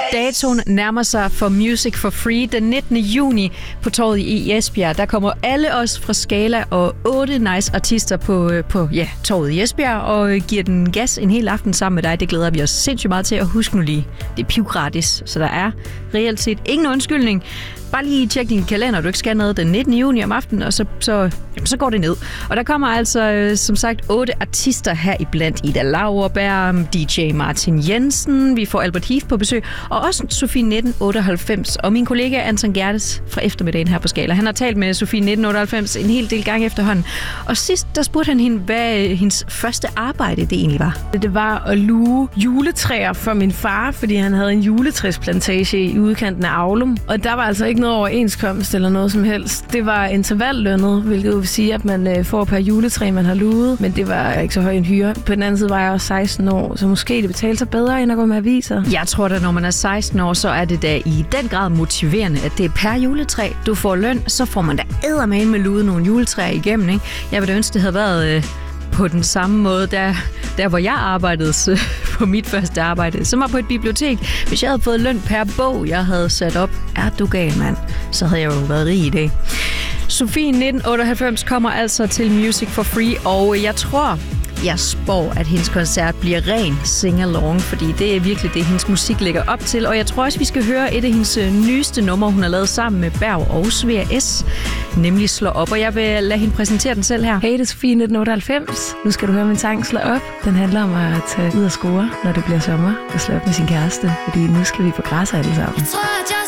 Datoen nærmer sig for Music for Free den 19. juni på torvet i Esbjerg. Der kommer alle os fra Scala og 8 nice artister på torvet i Esbjerg og giver den gas en hel aften sammen med dig. Det glæder vi os sindssygt meget til. Og husk nu lige, det er pivgratis, så der er reelt set ingen undskyldning. Bare lige tjek din kalender, du ikke skal noget den 19. juni om aftenen, og så går det ned. Og der kommer altså, som sagt, 8 artister her iblandt. Ida Lauerberg, DJ Martin Jensen, vi får Albert Heath på besøg, og også Sofie 1998. Og min kollega Anton Gerdes fra eftermiddagen her på Scala. Han har talt med Sofie 1998 en hel del gange efterhånden. Og sidst, der spurgte han hende, hvad hendes første arbejde det egentlig var. Det var at luge juletræer for min far, fordi han havde en juletræsplantage i udkanten af Aulum. Og der var altså ikke noget overenskomst eller noget som helst. Det var intervallønnet, hvilket vil sige, at man får per juletræ, man har luget, men det var ikke så høj en hyre. På den anden side var jeg også 16 år, så måske det betalte sig bedre, end at gå med aviser. Jeg tror da, når man er 16 år, så er det da i den grad motiverende, at det er per juletræ. Du får løn, så får man da eddermame med luget nogle juletræer igennem, ikke? Jeg ville ønske, det havde været på den samme måde, der hvor jeg arbejdede på mit første arbejde, som var på et bibliotek. Hvis jeg havde fået løn per bog, jeg havde sat op, er du gal, mand, så havde jeg jo været rig i dag. Sofie 1998 kommer altså til Music for Free, og jeg spår, at hendes koncert bliver ren sing-along, fordi det er virkelig det, hendes musik lægger op til. Og jeg tror også, vi skal høre et af hendes nyeste numre, hun har lavet sammen med Berg og Svea S, nemlig Slå Op. Og jeg vil lade hende præsentere den selv her. Hey, det er Sofie 1998. Nu skal du høre min sang Slå Op. Den handler om at tage ud og score, når det bliver sommer, og slå op med sin kæreste, fordi nu skal vi på græs alle sammen. Jeg tror, at jeg